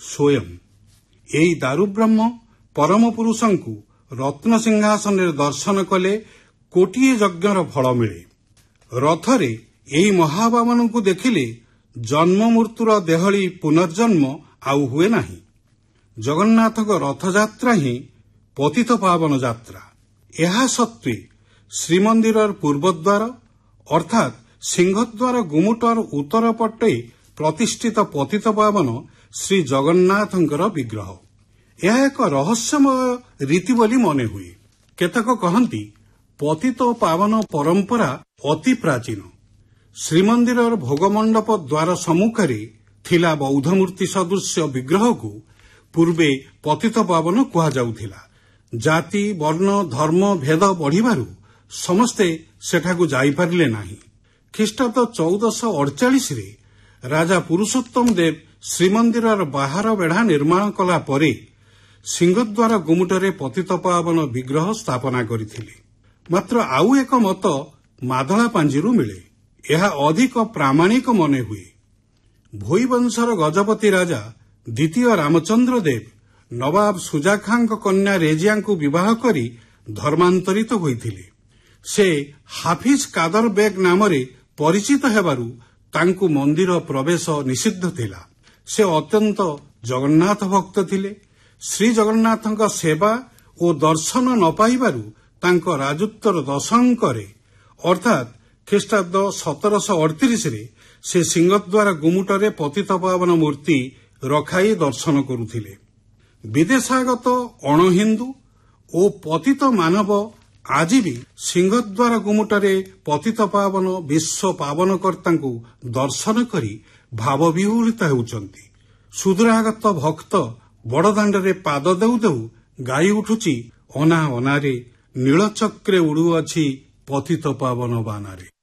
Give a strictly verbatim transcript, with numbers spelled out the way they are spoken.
ସ୍ୱୟଂ। ଏହି ଦାରୁବ୍ରହ୍ମ ପରମ ପୁରୁଷଙ୍କୁ ରତ୍ନ ସିଂହାସନରେ ଦର୍ଶନ କଲେ କୋଟିଏ ଯଜ୍ଞର ଫଳ ମିଳେ। ରଥରେ ଏହି ମହାବାମନଙ୍କୁ ଦେଖିଲେ ଜନ୍ମ ମୃତ୍ୟୁର ଦେହଳି ପୁନର୍ଜନ୍ମ ଆଉ ହୁଏ ନାହିଁ। ଜଗନ୍ନାଥଙ୍କ ରଥଯାତ୍ରା ହିଁ ପତିତ ପାବନ ଯାତ୍ରା। ଏହା ସତ୍ତ୍ୱେ ଶ୍ରୀମନ୍ଦିରର ପୂର୍ବଦ୍ୱାର ଅର୍ଥାତ୍ ସିଂହଦ୍ୱାର ଗୁମୁଟର ଉତ୍ତର ପଟେ ପ୍ରତିଷ୍ଠିତ ପତିତ ପାବନ ଶ୍ରୀ ଜଗନ୍ନାଥଙ୍କର ବିଗ୍ରହ। ଏହା ଏକ ରହସ୍ୟମୟ ରୀତି ବୋଲି ମନେ ହୁଏ। କେତେକ କହନ୍ତି ପତିତ ପାବନ ପରମ୍ପରା ଅତି ପ୍ରାଚୀନ। ଶ୍ରୀମନ୍ଦିରର ଭୋଗମଣ୍ଡପ ଦ୍ୱାର ସମ୍ମୁଖରେ ଥିଲା ବୌଦ୍ଧମୂର୍ତ୍ତି ସଦୃଶ୍ୟ ବିଗ୍ରହକୁ ପୂର୍ବେ ପତିତ ପାବନ କୁହାଯାଉଥିଲା। ଜାତି ବର୍ଣ୍ଣ ଧର୍ମ ଭେଦ ବଢ଼ିବାରୁ ସମସ୍ତେ ସେଠାକୁ ଯାଇପାରିଲେ ନାହିଁ। ଖ୍ରୀଷ୍ଟାବ୍ଦ ଚଉଦଶହ ଅଡ଼ଚାଳିଶରେ ରାଜା ପୁରୁଷୋତ୍ତମ ଦେବ ଶ୍ରୀମନ୍ଦିରର ବାହାର ବେଢ଼ା ନିର୍ମାଣ କଲା ପରେ ସିଂହଦ୍ୱାର ଗୁମୁଟରେ ପତିତ ପାବନ ବିଗ୍ରହ ସ୍ଥାପନା କରିଥିଲେ। ମାତ୍ର ଆଉ ଏକ ମତ ମାଦଳା ପାଞ୍ଜିରୁ ମିଳେ। ଏହା ଅଧିକ ପ୍ରାମାଣିକ ମନେ ହୁଏ। ଭୋଇ ବଂଶର ଗଜପତି ରାଜା ଦ୍ୱିତୀୟ ରାମଚନ୍ଦ୍ର ଦେବ ନବାବ ସୁଜା ଖାଁଙ୍କ କନ୍ୟା ରେଜିଆଙ୍କୁ ବିବାହ କରି ଧର୍ମାନ୍ତରିତ ହୋଇଥିଲେ। ସେ ହାଫିଜ କାଦର ବେଗ ନାମରେ ପରିଚିତ ହେବାରୁ ତାଙ୍କୁ ମନ୍ଦିର ପ୍ରବେଶ ନିଷିଦ୍ଧ ଥିଲା। ସେ ଅତ୍ୟନ୍ତ ଜଗନ୍ନାଥ ଭକ୍ତ ଥିଲେ। ଶ୍ରୀ ଜଗନ୍ନାଥଙ୍କ ସେବା ଓ ଦର୍ଶନ ନ ପାଇବାରୁ ତାଙ୍କ ରାଜତ୍ୱର ଦଶକରେ ଅର୍ଥାତ୍ ଖ୍ରୀଷ୍ଟାବ୍ଦ ସତରଶହ ଅଠତିରିଶରେ ସେ ସିଂହଦ୍ୱାର ଗୁମୁଟରେ ପତିତ ପାବନ ମୂର୍ତ୍ତି ରଖାଇ ଦର୍ଶନ କରୁଥିଲେ। ବିଦେଶାଗତ ଅଣହିନ୍ଦୁ ଓ ପତିତ ମାନବ ଆଜି ବି ସିଂହଦ୍ୱାର ଗୁମୁଟରେ ପତିତ ପାବନ ବିଶ୍ୱ ପାବନକର୍ତ୍ତାଙ୍କୁ ଦର୍ଶନ କରି ଭାବବିହ୍ୱଳିତ ହେଉଛନ୍ତି। ସୁଦୂରାଗତ ଭକ୍ତ ବଡ଼ଦାଣ୍ଡରେ ପାଦ ଦେଉ ଦେଉ ଗାଇ ଉଠୁଛି ଅନା ଅନାରେ ନୀଳଚକ୍ରେ ଉଡ଼ୁଅଛି ପତିତ ପାବନ ବାନାରେ।